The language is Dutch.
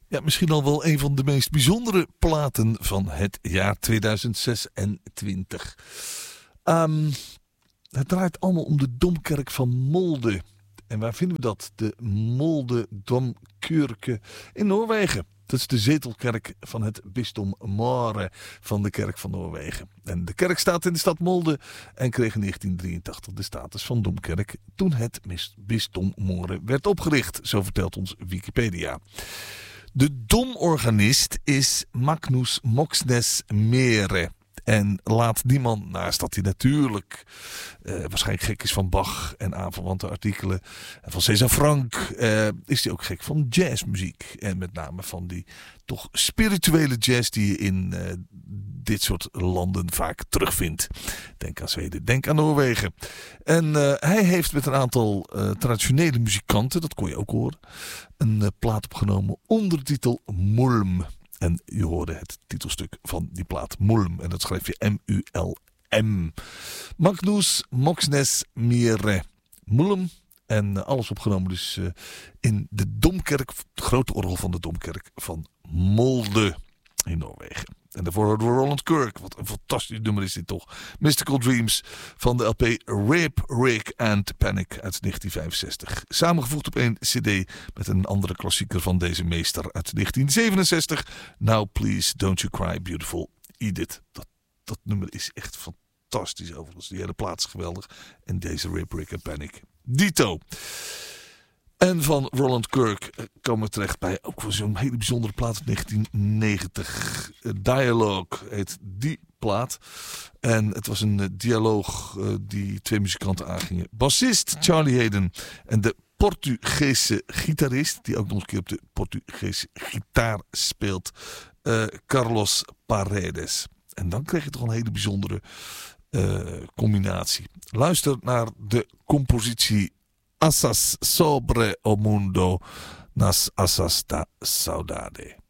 Ja, misschien al wel een van de meest bijzondere platen van het jaar 2026. Het draait allemaal om de Domkerk van Molde. En waar vinden we dat? De Molde Domkirke in Noorwegen. Dat is de zetelkerk van het bisdom Mare van de Kerk van Noorwegen. En de kerk staat in de stad Molde en kreeg in 1983 de status van domkerk toen het bisdom Mare werd opgericht. Zo vertelt ons Wikipedia. De domorganist is Magnus Moxnes Mere. En laat die man, naast dat hij natuurlijk waarschijnlijk gek is van Bach en aanverwante artikelen. En van César Franck is hij ook gek van jazzmuziek. En met name van die toch spirituele jazz die je in dit soort landen vaak terugvindt. Denk aan Zweden, denk aan Noorwegen. En hij heeft met een aantal traditionele muzikanten, dat kon je ook horen, een plaat opgenomen onder de titel Mulm. En je hoorde het titelstuk van die plaat Mulm. En dat schrijf je M-U-L-M. Magnus Moxnes Mere. Mulm. En alles opgenomen dus in de Domkerk. De grote orgel van de Domkerk van Molde in Noorwegen. En daarvoor hoorden we Roland Kirk. Wat een fantastisch nummer is dit toch. Mystical Dreams van de LP Rape, Rake and Panic uit 1965. Samengevoegd op één cd met een andere klassieker van deze meester uit 1967. Now Please Don't You Cry Beautiful Edith. Dat nummer is echt fantastisch overigens. Die hele plaat is geweldig. En deze Rape, Rake and Panic. Dito. En van Roland Kirk komen we terecht bij ook wel zo'n hele bijzondere plaat van 1990. Dialogue heet die plaat. En het was een dialoog die twee muzikanten aangingen. Bassist Charlie Hayden en de Portugese gitarist, die ook nog eens een keer op de Portugese gitaar speelt, Carlos Paredes. En dan kreeg je toch een hele bijzondere combinatie. Luister naar de compositie Asas sobre o mundo nas asas da saudade.